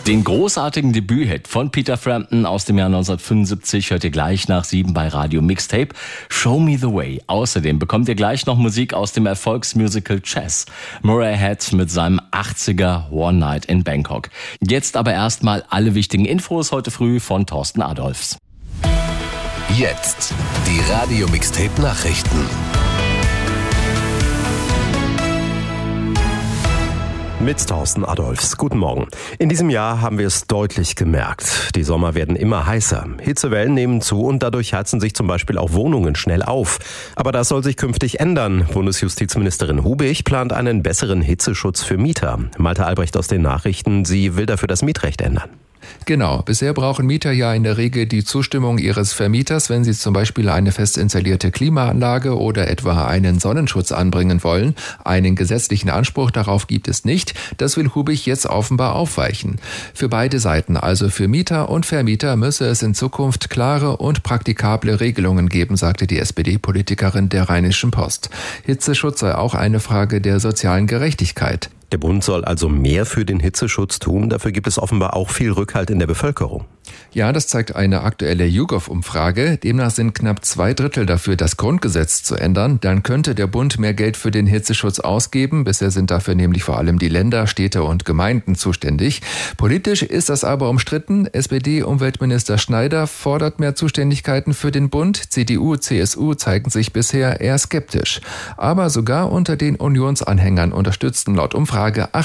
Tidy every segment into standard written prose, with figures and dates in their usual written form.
Den großartigen Debüthit von Peter Frampton aus dem Jahr 1975 hört ihr gleich nach 7 bei Radio Mixtape, Show Me the Way. Außerdem bekommt ihr gleich noch Musik aus dem Erfolgsmusical Chess. Murray Head mit seinem 80er One Night in Bangkok. Jetzt aber erstmal alle wichtigen Infos heute früh von Thorsten Adolphs. Jetzt die Radio Mixtape Nachrichten. Mit Thorsten Adolphs. Guten Morgen. In diesem Jahr haben wir es deutlich gemerkt. Die Sommer werden immer heißer. Hitzewellen nehmen zu und dadurch heizen sich zum Beispiel auch Wohnungen schnell auf. Aber das soll sich künftig ändern. Bundesjustizministerin Hubig plant einen besseren Hitzeschutz für Mieter. Malte Albrecht aus den Nachrichten. Sie will dafür das Mietrecht ändern. Genau. Bisher brauchen Mieter ja in der Regel die Zustimmung ihres Vermieters, wenn sie zum Beispiel eine fest installierte Klimaanlage oder etwa einen Sonnenschutz anbringen wollen. Einen gesetzlichen Anspruch darauf gibt es nicht. Das will Hubig jetzt offenbar aufweichen. Für beide Seiten, also für Mieter und Vermieter, müsse es in Zukunft klare und praktikable Regelungen geben, sagte die SPD-Politikerin der Rheinischen Post. Hitzeschutz sei auch eine Frage der sozialen Gerechtigkeit. Der Bund soll also mehr für den Hitzeschutz tun. Dafür gibt es offenbar auch viel Rückhalt in der Bevölkerung. Ja, das zeigt eine aktuelle YouGov-Umfrage. Demnach sind knapp 2/3 dafür, das Grundgesetz zu ändern. Dann könnte der Bund mehr Geld für den Hitzeschutz ausgeben. Bisher sind dafür nämlich vor allem die Länder, Städte und Gemeinden zuständig. Politisch ist das aber umstritten. SPD-Umweltminister Schneider fordert mehr Zuständigkeiten für den Bund. CDU, CSU zeigen sich bisher eher skeptisch. Aber sogar unter den Unionsanhängern unterstützten laut Umfrage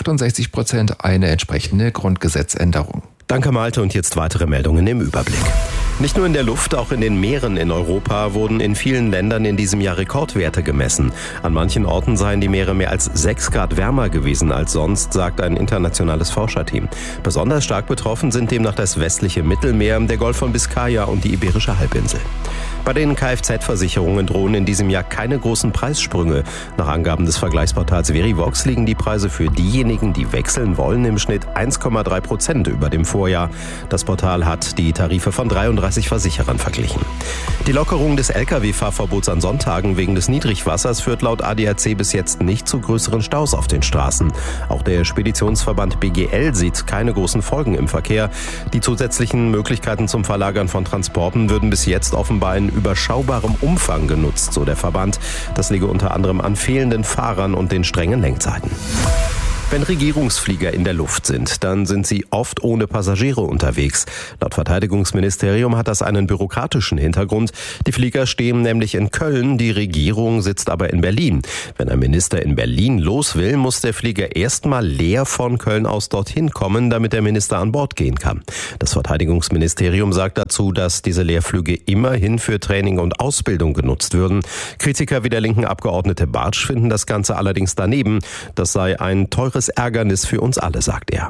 68% eine entsprechende Grundgesetzänderung. Danke Malte und jetzt weitere Meldungen im Überblick. Nicht nur in der Luft, auch in den Meeren in Europa wurden in vielen Ländern in diesem Jahr Rekordwerte gemessen. An manchen Orten seien die Meere mehr als 6 Grad wärmer gewesen als sonst, sagt ein internationales Forscherteam. Besonders stark betroffen sind demnach das westliche Mittelmeer, der Golf von Biskaya und die Iberische Halbinsel. Bei den Kfz-Versicherungen drohen in diesem Jahr keine großen Preissprünge. Nach Angaben des Vergleichsportals Verivox liegen die Preise für diejenigen, die wechseln wollen, im Schnitt 1,3% über dem Vorjahr. Das Portal hat die Tarife von 33 Versicherern verglichen. Die Lockerung des Lkw-Fahrverbots an Sonntagen wegen des Niedrigwassers führt laut ADAC bis jetzt nicht zu größeren Staus auf den Straßen. Auch der Speditionsverband BGL sieht keine großen Folgen im Verkehr. Die zusätzlichen Möglichkeiten zum Verlagern von Transporten würden bis jetzt offenbar in überschaubarem Umfang genutzt, so der Verband. Das liege unter anderem an fehlenden Fahrern und den strengen Lenkzeiten. Wenn Regierungsflieger in der Luft sind, dann sind sie oft ohne Passagiere unterwegs. Laut Verteidigungsministerium hat das einen bürokratischen Hintergrund. Die Flieger stehen nämlich in Köln, die Regierung sitzt aber in Berlin. Wenn ein Minister in Berlin los will, muss der Flieger erstmal leer von Köln aus dorthin kommen, damit der Minister an Bord gehen kann. Das Verteidigungsministerium sagt dazu, dass diese Leerflüge immerhin für Training und Ausbildung genutzt würden. Kritiker wie der linken Abgeordnete Bartsch finden das Ganze allerdings daneben. Das sei ein teures Ärgernis für uns alle, sagt er.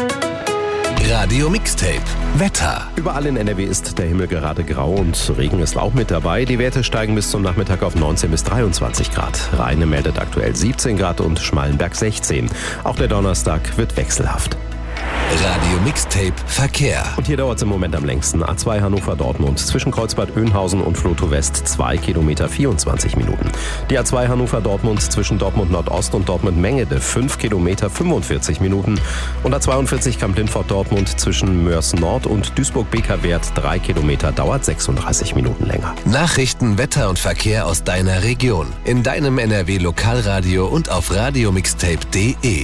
Radio Mixtape Wetter. Überall in NRW ist der Himmel gerade grau und Regen ist auch mit dabei. Die Werte steigen bis zum Nachmittag auf 19 bis 23 Grad. Rheine meldet aktuell 17 Grad und Schmallenberg 16. Auch der Donnerstag wird wechselhaft. Radio Mixtape Verkehr. Und hier dauert es im Moment am längsten. A2 Hannover-Dortmund zwischen Kreuzbad-Oeynhausen und Flotow-West 2 Kilometer 24 Minuten. Die A2 Hannover-Dortmund zwischen Dortmund-Nordost und Dortmund-Mengede 5 Kilometer 45 Minuten. Und A42 Kamp-Lindfort-Dortmund zwischen Mörs-Nord und Duisburg-Beker-Wert 3 Kilometer dauert 36 Minuten länger. Nachrichten, Wetter und Verkehr aus deiner Region. In deinem NRW-Lokalradio und auf radiomixtape.de.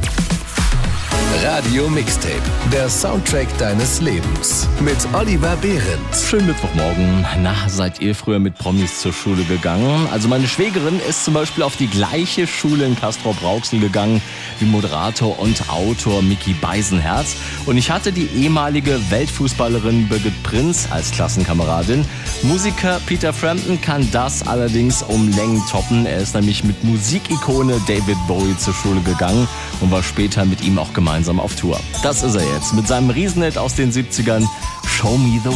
Radio Mixtape, der Soundtrack deines Lebens. Mit Oliver Behrens. Schönen Mittwochmorgen. Na, seid ihr früher mit Promis zur Schule gegangen? Also meine Schwägerin ist zum Beispiel auf die gleiche Schule in Castrop-Rauxel gegangen wie Moderator und Autor Micky Beisenherz. Und ich hatte die ehemalige Weltfußballerin Birgit Prinz als Klassenkameradin. Musiker Peter Frampton kann das allerdings um Längen toppen. Er ist nämlich mit Musikikone David Bowie zur Schule gegangen und war später mit ihm auch gemeinsam auf Tour. Das ist er jetzt mit seinem Riesenhit aus den 70ern, Show Me the